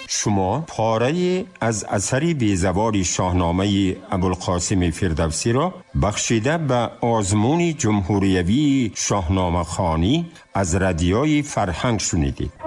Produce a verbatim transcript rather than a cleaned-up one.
شما پاره از اثری بیزوال شاهنامه ابوالقاسم فردوسی را بخشیده به آزمون جمهوریوی شاهنامه خوانی از رادیوی فرهنگ شنیدید.